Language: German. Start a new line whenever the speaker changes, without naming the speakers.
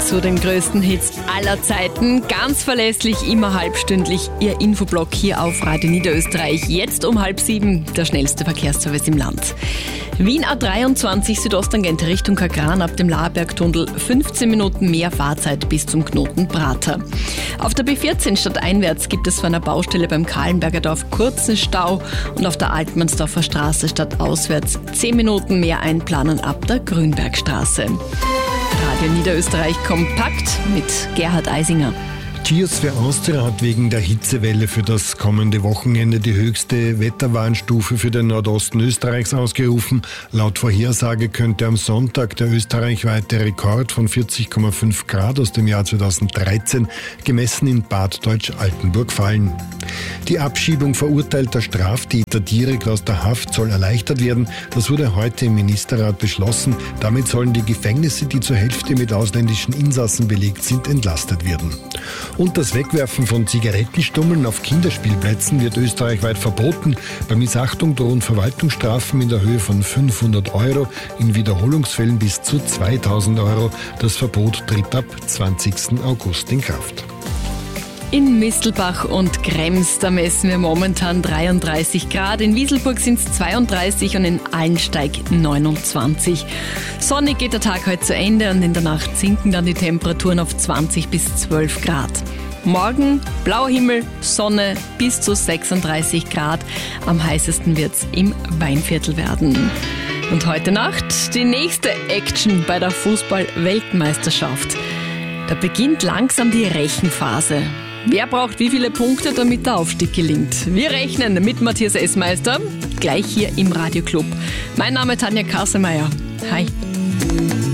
zu den größten Hits aller Zeiten. Ganz verlässlich, immer halbstündlich, Ihr Infoblock hier auf Radio Niederösterreich. Jetzt um 6:30, der schnellste Verkehrsservice im Land. Wien A23 Südosttangente Richtung Kagran ab dem Laarbergtunnel 15 Minuten mehr Fahrzeit bis zum Knoten Prater. Auf der B14 stadteinwärts gibt es vor einer Baustelle beim Kahlenberger Dorf kurzen Stau und auf der Altmannsdorfer Straße stadtauswärts 10 Minuten mehr einplanen ab der Grünbergstraße. Radio Niederösterreich kompakt mit Gerhard Eisinger.
Tiersphäre Austria hat wegen der Hitzewelle für das kommende Wochenende die höchste Wetterwarnstufe für den Nordosten Österreichs ausgerufen. Laut Vorhersage könnte am Sonntag der österreichweite Rekord von 40,5 Grad aus dem Jahr 2013 gemessen in Bad Deutsch-Altenburg fallen. Die Abschiebung verurteilter Straftäter direkt aus der Haft soll erleichtert werden. Das wurde heute im Ministerrat beschlossen. Damit sollen die Gefängnisse, die zur Hälfte mit ausländischen Insassen belegt sind, entlastet werden. Und das Wegwerfen von Zigarettenstummeln auf Kinderspielplätzen wird österreichweit verboten. Bei Missachtung drohen Verwaltungsstrafen in der Höhe von 500 €, in Wiederholungsfällen bis zu 2000 €. Das Verbot tritt ab 20. August in Kraft.
In Mistelbach und Krems, da messen wir momentan 33 Grad. In Wieselburg sind es 32 und in Allensteig 29. Sonnig geht der Tag heute zu Ende und in der Nacht sinken dann die Temperaturen auf 20 bis 12 Grad. Morgen blauer Himmel, Sonne bis zu 36 Grad. Am heißesten wird es im Weinviertel werden. Und heute Nacht die nächste Action bei der Fußball-Weltmeisterschaft. Da beginnt langsam die Rechenphase. Wer braucht wie viele Punkte, damit der Aufstieg gelingt? Wir rechnen mit Matthias Essmeister, gleich hier im Radioclub. Mein Name ist Tanja Kassemeyer. Hi.